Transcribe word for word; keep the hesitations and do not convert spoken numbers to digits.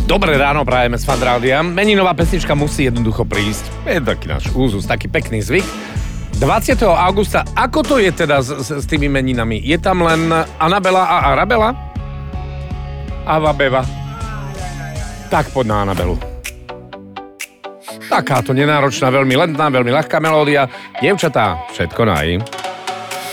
Dobré ráno prajeme z Fanrádia. Meninová pesnička musí jednoducho prísť. Je taký náš úzus, taký pekný zvyk. dvadsiateho augusta, ako to je teda s, s, s tými meninami? Je tam len Anabela a Arabela? Ava Beva. Tak poď na Anabelu. Takáto nenáročná, veľmi lentná, veľmi ľahká melódia. Dievčatá, všetko naj.